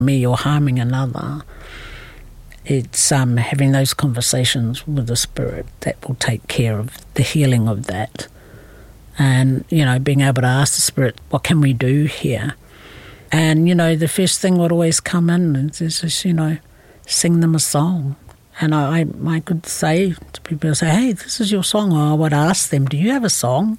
me or harming another. It's having those conversations with the spirit that will take care of the healing of that. And, being able to ask the spirit, what can we do here? And, the first thing would always come in is just, sing them a song. And I could say to people, hey, this is your song. Or I would ask them, do you have a song?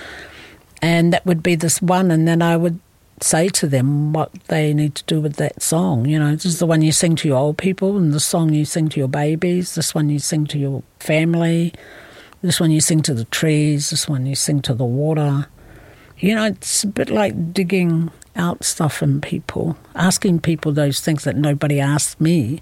And that would be this one. And then I would say to them what they need to do with that song. This is the one you sing to your old people, and the song you sing to your babies, this one you sing to your family, this one you sing to the trees, this one you sing to the water. It's a bit like digging out stuff in people, asking people those things that nobody asked me.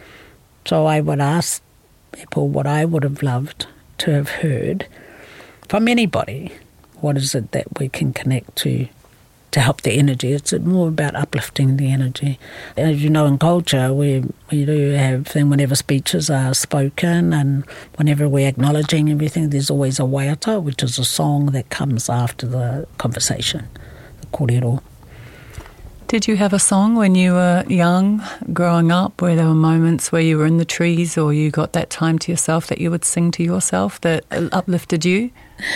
So I would ask people what I would have loved to have heard from anybody. What is it that we can connect to help the energy? It's more about uplifting the energy. As you know, in culture, we do have whenever speeches are spoken and whenever we're acknowledging everything, there's always a waiata, which is a song that comes after the conversation, the kōrero. Did you have a song when you were young, growing up, where there were moments where you were in the trees or you got that time to yourself that you would sing to yourself that uplifted you?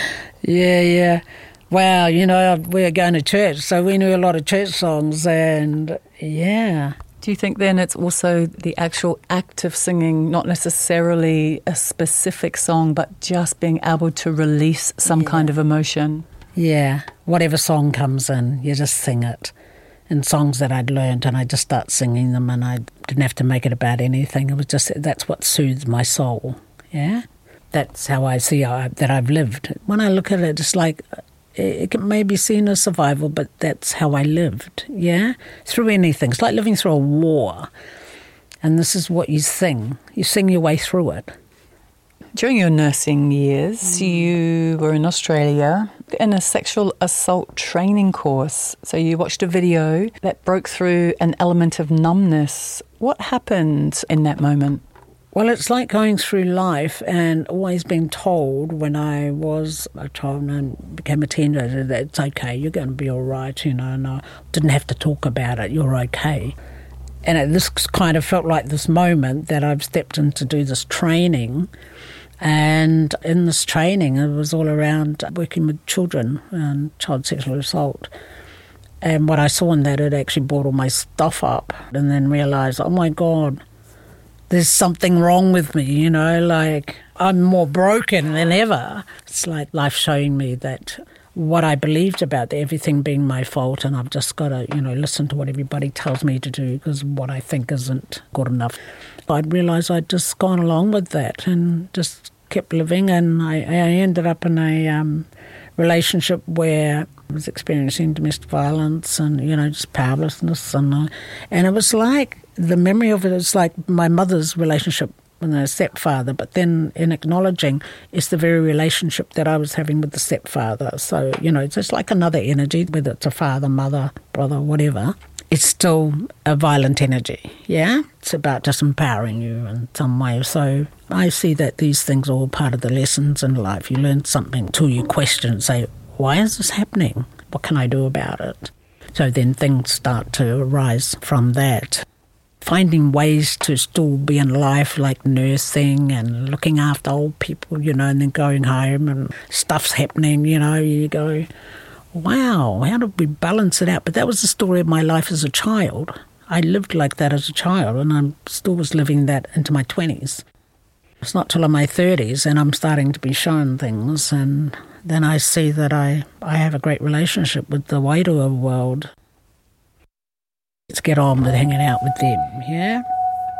Yeah. Well, we were going to church, so we knew a lot of church songs, and yeah. Do you think then it's also the actual act of singing, not necessarily a specific song, but just being able to release some kind of emotion? Yeah, whatever song comes in, you just sing it. And songs that I'd learned, and I just start singing them, and I didn't have to make it about anything. It was just, that's what soothed my soul, yeah? That's how I see that I've lived. When I look at it, it's like, it may be seen as survival, but that's how I lived, yeah? Through anything. It's like living through a war. And this is what you sing. You sing your way through it. During your nursing years, you were in Australia in a sexual assault training course. So you watched a video that broke through an element of numbness. What happened in that moment? Well, it's like going through life and always being told when I was a child and became a teenager that it's okay, you're going to be all right, and I didn't have to talk about it, you're okay. And this kind of felt like this moment that I've stepped in to do this training. And in this training, it was all around working with children and child sexual assault. And what I saw in that, it actually brought all my stuff up and then realised, oh my God, there's something wrong with me, like I'm more broken than ever. It's like life showing me that what I believed about everything being my fault, and I've just got to, listen to what everybody tells me to do because what I think isn't good enough. I'd realised I'd just gone along with that and just kept living, and I ended up in a relationship where I was experiencing domestic violence and, just powerlessness. And it was like, the memory of it is like my mother's relationship with her stepfather, but then in acknowledging it's the very relationship that I was having with the stepfather. So, it's just like another energy, whether it's a father, mother, brother, whatever. It's still a violent energy, yeah? It's about just empowering you in some way. So I see that these things are all part of the lessons in life. You learn something till you question and say, why is this happening? What can I do about it? So then things start to arise from that. Finding ways to still be in life, like nursing and looking after old people, and then going home and stuff's happening, you go, wow, how did we balance it out? But that was the story of my life as a child. I lived like that as a child, and I still was living that into my 20s. It's not till in my 30s, and I'm starting to be shown things, and then I see that I have a great relationship with the Wairua world. Let's get on with hanging out with them, yeah?